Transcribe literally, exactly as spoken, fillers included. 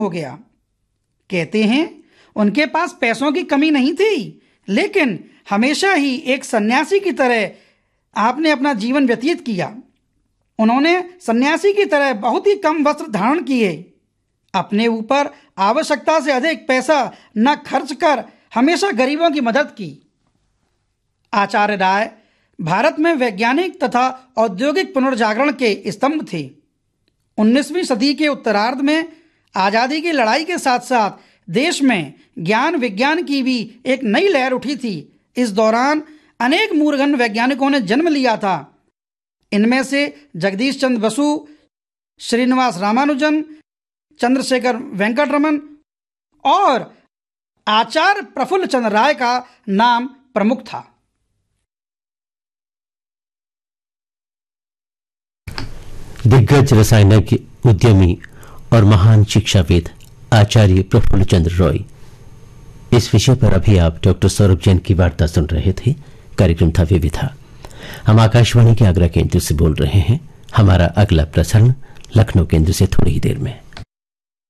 हो गया। कहते हैं उनके पास पैसों की कमी नहीं थी, लेकिन हमेशा ही एक सन्यासी की तरह आपने अपना जीवन व्यतीत किया। उन्होंने सन्यासी की तरह बहुत ही कम वस्त्र धारण किए, अपने ऊपर आवश्यकता से अधिक पैसा न खर्च कर हमेशा गरीबों की मदद की। आचार्य राय भारत में वैज्ञानिक तथा औद्योगिक पुनर्जागरण के स्तंभ थे। उन्नीसवीं सदी के उत्तरार्ध में आज़ादी की लड़ाई के साथ साथ देश में ज्ञान विज्ञान की भी एक नई लहर उठी थी। इस दौरान अनेक मूर्खन वैज्ञानिकों ने जन्म लिया था। इनमें से जगदीश चंद्र बसु, श्रीनिवास रामानुजन, चंद्रशेखर वेंकटरमन और आचार्य प्रफुल्ल चंद्र राय का नाम प्रमुख था। दिग्गज रसायनज्ञ, उद्यमी और महान शिक्षाविद आचार्य प्रफुल्ल चंद्र राय, इस विषय पर अभी आप डॉक्टर सौरभ जैन की वार्ता सुन रहे थे। कार्यक्रम था विविधा। हम आकाशवाणी के आगरा केंद्र से बोल रहे हैं। हमारा अगला प्रसारण लखनऊ केंद्र से थोड़ी ही देर में।